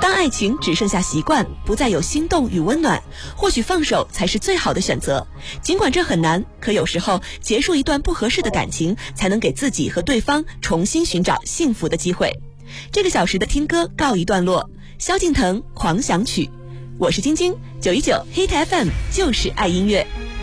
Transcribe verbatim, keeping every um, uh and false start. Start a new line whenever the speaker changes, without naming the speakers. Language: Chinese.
当爱情只剩下习惯，不再有心动与温暖，或许放手才是最好的选择。尽管这很难，可有时候结束一段不合适的感情，才能给自己和对方重新寻找幸福的机会。这个小时的听歌告一段落，萧敬腾《狂想曲》。我是晶晶，九一九 Hit F M 就是爱音乐。